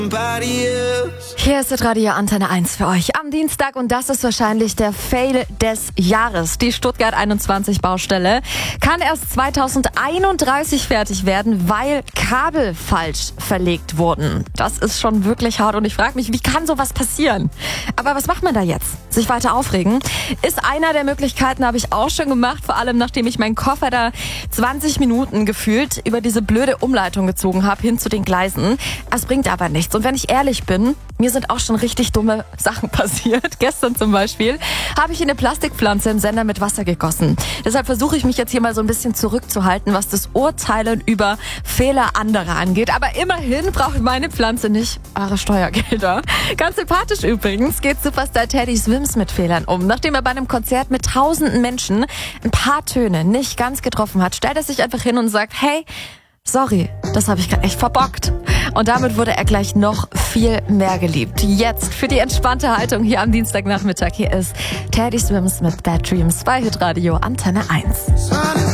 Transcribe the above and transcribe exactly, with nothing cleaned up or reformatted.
Hier ist das Radio Antenne eins für euch am Dienstag und das ist wahrscheinlich der Fail des Jahres. Die Stuttgart einundzwanzig Baustelle kann erst zweitausendeinunddreißig fertig werden, weil Kabel falsch verlegt wurden. Das ist schon wirklich hart und ich frage mich, wie kann sowas passieren? Aber was macht man da jetzt? Sich weiter aufregen? Ist einer der Möglichkeiten, habe ich auch schon gemacht, vor allem nachdem ich meinen Koffer da zwanzig Minuten gefühlt über diese blöde Umleitung gezogen habe, hin zu den Gleisen. Es bringt aber nichts. Und wenn ich ehrlich bin, mir sind auch schon richtig dumme Sachen passiert. Gestern zum Beispiel habe ich in eine Plastikpflanze im Sender mit Wasser gegossen. Deshalb versuche ich mich jetzt hier mal so ein bisschen zurückzuhalten, was das Urteilen über Fehler anderer angeht. Aber immerhin braucht meine Pflanze nicht eure Steuergelder. Ganz sympathisch übrigens geht Superstar Teddy Swims mit Fehlern um. Nachdem er bei einem Konzert mit tausenden Menschen ein paar Töne nicht ganz getroffen hat, stellt er sich einfach hin und sagt, hey, sorry, das habe ich gerade echt verbockt. Und damit wurde er gleich noch viel mehr geliebt. Jetzt für die entspannte Haltung hier am Dienstagnachmittag. Hier ist Teddy Swims mit Bad Dreams bei Hitradio Antenne eins.